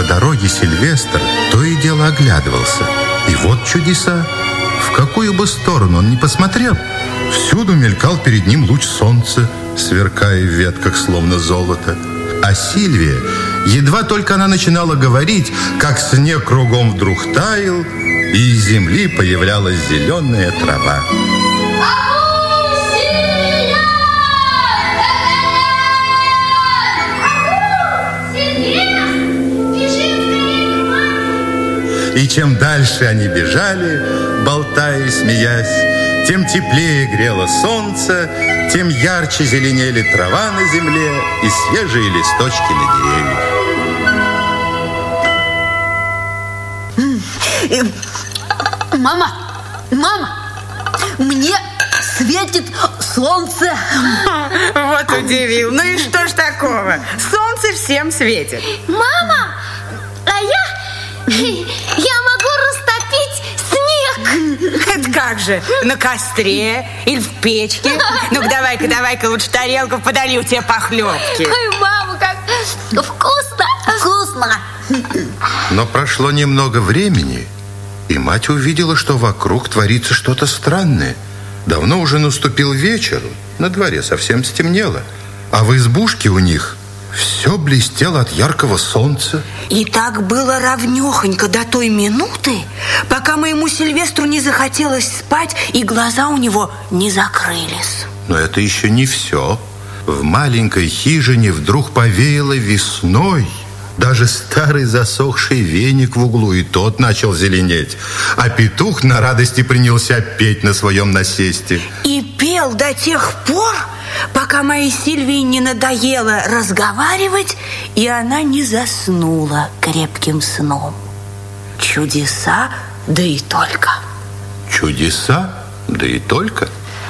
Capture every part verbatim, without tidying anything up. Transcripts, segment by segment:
дороге Сильвестр то и дело оглядывался. И вот чудеса. В какую бы сторону он ни посмотрел, всюду мелькал перед ним луч солнца, сверкая в ветках, словно золото. А Сильвия, едва только она начинала говорить, как снег кругом вдруг таял, и из земли появлялась зеленая трава. И чем дальше они бежали, болтая и смеясь, тем теплее грело солнце, тем ярче зеленели трава на земле и свежие листочки на деревьях. Мама, мама, мне светит солнце. Вот удивил. Ну и что ж такого? Солнце всем светит. Мама, а я... Я могу растопить снег. Это как же? На костре или в печке? Ну-ка, давай-ка, давай-ка лучше тарелку подолью тебе похлебки. Ой, мама, как вкусно. Вкусно. Но прошло немного времени, и мать увидела, что вокруг творится что-то странное. Давно уже наступил вечер, на дворе совсем стемнело, а в избушке у них все блестело от яркого солнца. И так было равнёхонько до той минуты, пока моему Сильвестру не захотелось спать, и глаза у него не закрылись. Но это еще не все. В маленькой хижине вдруг повеяло весной. Даже старый засохший веник в углу и тот начал зеленеть. А петух на радости принялся петь на своем насесте. И пел до тех пор, пока моей Сильвии не надоело разговаривать, и она не заснула крепким сном. Чудеса, да и только. Чудеса, да и только.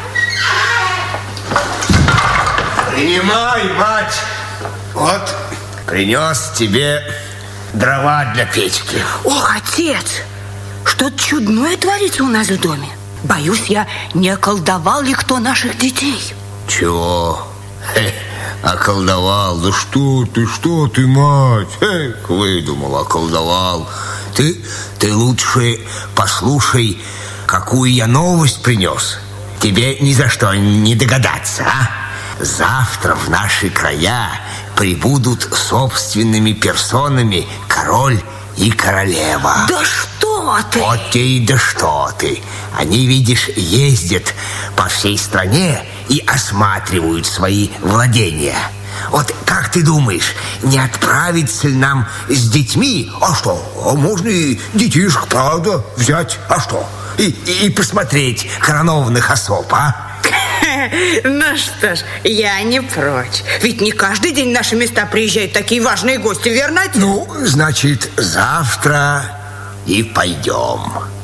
Принимай, мать. Вот, принес тебе дрова для печки. Ох, отец, что-то чудное творится у нас в доме. Боюсь, я не околдовал ли кто наших детей. Чего? Хе, околдовал? Да что ты, что ты, мать? Эх, выдумал, околдовал. Ты, ты лучше послушай, какую я новость принес. Тебе ни за что не догадаться, а? Завтра в наши края прибудут собственными персонами король и королева. Да что ты? Вот те и да что ты. Они, видишь, ездят по всей стране и осматривают свои владения. Вот как ты думаешь, не отправиться ли нам с детьми? А что? А можно и детишек, правда, взять. А что? И, и, и посмотреть коронованных особ, а? Ну что ж, я не прочь. Ведь не каждый день в наши места приезжают такие важные гости, верно, отец? Ну, значит, завтра и пойдем.